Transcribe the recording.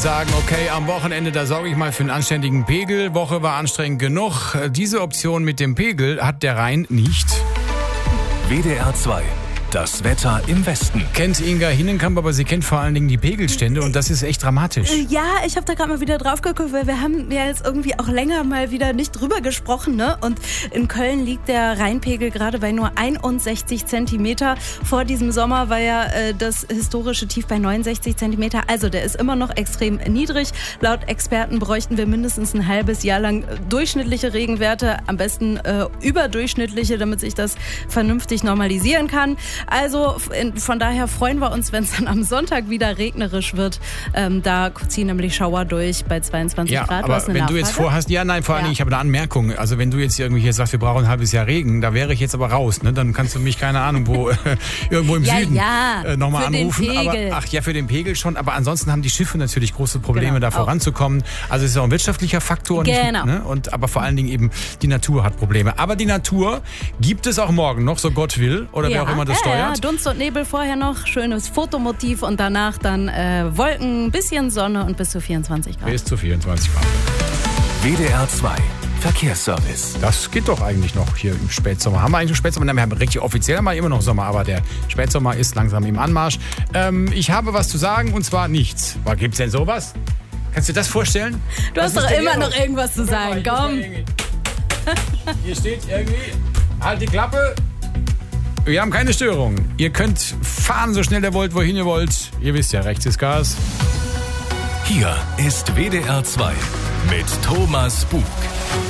sagen, okay, am Wochenende, da sorge ich mal für einen anständigen Pegel. Woche war anstrengend genug. Diese Option mit dem Pegel hat der Rhein nicht. WDR 2. Das Wetter im Westen. Kennt Inga Hinnenkamp, aber sie kennt vor allen Dingen die Pegelstände und das ist echt dramatisch. Ja, ich habe da gerade mal wieder drauf geguckt, weil wir haben ja jetzt irgendwie auch länger mal wieder nicht drüber gesprochen, ne? Und in Köln liegt der Rheinpegel gerade bei nur 61 Zentimeter. Vor diesem Sommer war ja das historische Tief bei 69 Zentimeter. Also der ist immer noch extrem niedrig. Laut Experten bräuchten wir mindestens ein halbes Jahr lang durchschnittliche Regenwerte, am besten überdurchschnittliche, damit sich das vernünftig normalisieren kann. Also von daher freuen wir uns, wenn es dann am Sonntag wieder regnerisch wird. Da ziehen nämlich Schauer durch bei 22 Grad. Aber wenn du jetzt vorhast, vor allen Dingen, ich habe eine Anmerkung. Also wenn du jetzt irgendwie hier sagst, wir brauchen ein halbes Jahr Regen, da wäre ich jetzt aber raus. Ne? Dann kannst du mich, keine Ahnung, wo irgendwo im Süden nochmal anrufen. Aber, für den Pegel schon. Aber ansonsten haben die Schiffe natürlich große Probleme, da voranzukommen. Also es ist auch ein wirtschaftlicher Faktor. Genau. Nicht, ne? Aber vor allen Dingen eben die Natur hat Probleme. Aber die Natur gibt es auch morgen noch, so Gott will. Oder wer auch immer das steuert. Ja, Dunst und Nebel vorher noch, schönes Fotomotiv und danach dann Wolken, bisschen Sonne und bis zu 24 Grad. Bis zu 24 Grad. WDR 2. Verkehrsservice. Das geht doch eigentlich noch hier im Spätsommer. Haben wir eigentlich einen Spätsommer? Nein, wir haben richtig offiziell mal immer noch Sommer, aber der Spätsommer ist langsam im Anmarsch. Ich habe was zu sagen und zwar nichts. Gibt's denn sowas? Kannst du dir das vorstellen? Du hast doch immer noch irgendwas zu sagen, komm. Hier steht irgendwie, halt die Klappe. Wir haben keine Störung. Ihr könnt fahren, so schnell ihr wollt, wohin ihr wollt. Ihr wisst ja, rechts ist Gas. Hier ist WDR 2 mit Thomas Bug.